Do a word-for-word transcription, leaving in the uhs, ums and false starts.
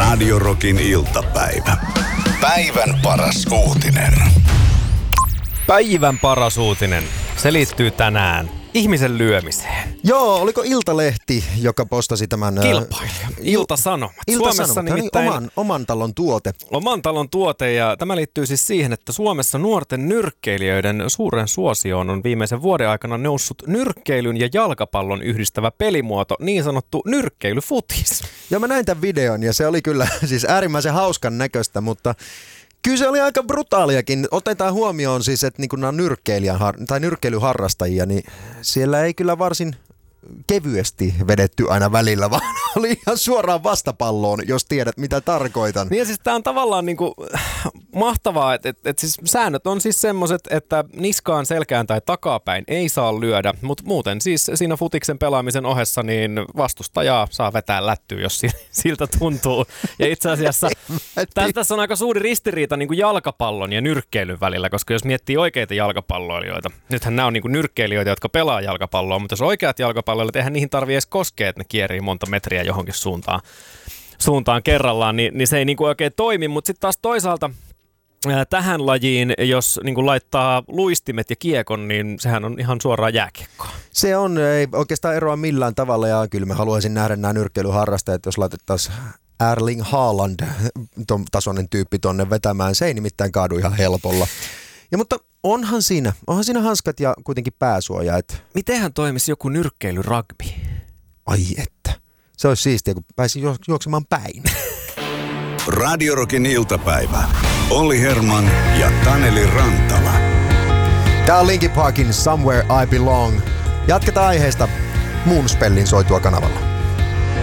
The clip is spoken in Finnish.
Radio Rockin iltapäivä. Päivän paras uutinen. Päivän paras uutinen. Se liittyy tänään ihmisen lyömiseen. Joo, oliko Iltalehti, joka postasi tämän... Kilpailija. Ilta-Sanomat. Ilta-Sanomat, nimittäin oman, oman talon tuote. Oman talon tuote, ja tämä liittyy siis siihen, että Suomessa nuorten nyrkkeilijöiden suuren suosioon on viimeisen vuoden aikana noussut nyrkkeilyn ja jalkapallon yhdistävä pelimuoto, niin sanottu nyrkkeilyfutis. Joo, mä näin tämän videon ja se oli kyllä siis äärimmäisen hauskan näköistä, mutta... Kyllä se oli aika brutaaliakin. Otetaan huomioon siis, että niin nämä nyrkkeilijän tai nyrkkeilyharrastajia, niin siellä ei kyllä varsin kevyesti vedetty aina välillä, vaan oli ihan suoraan vastapalloon, jos tiedät mitä tarkoitan. Niin ja siis tää on tavallaan niinku mahtavaa, että et, et siis säännöt on siis semmoiset, että niskaan, selkään tai takapäin ei saa lyödä, mutta muuten siis siinä futiksen pelaamisen ohessa niin vastustajaa saa vetää lättyä, jos siltä tuntuu. Ja itse asiassa tässä on aika suuri ristiriita niinku jalkapallon ja nyrkkeilyn välillä, koska jos miettii oikeita jalkapalloilijoita, nythän nämä on niinku nyrkkeilijöitä, jotka pelaa jalkapalloa, mutta jos oikeat jalkapalloilijat, eihän niihin tarvitse edes koskea, että ne kierii monta metriä johonkin suuntaan, suuntaan kerrallaan, niin, niin se ei niinku oikein toimi, mutta sitten taas toisaalta ää, tähän lajiin, jos niinku laittaa luistimet ja kiekon, niin sehän on ihan suoraan jääkiekkoa. Se on, ei oikeastaan eroa millään tavalla, ja kyllä mä haluaisin nähdä nämä nyrkkeilyharrastajat, jos laitettaisiin Erling Haaland, ton tasoinen tyyppi tonne vetämään, se ei nimittäin kaadu ihan helpolla. Ja mutta onhan siinä, onhan siinä hanskat ja kuitenkin pääsuoja. Et... Mitenhän toimisi joku nyrkkeilyrugby? Ai että, se olisi siistiä, kun pääsi juoksemaan päin. Radio Rockin iltapäivä. Olli Herman ja Taneli Rantala. Tää on Linkin Parkin Somewhere I Belong. Jatketaan aiheesta Moonspellin soitua kanavalla.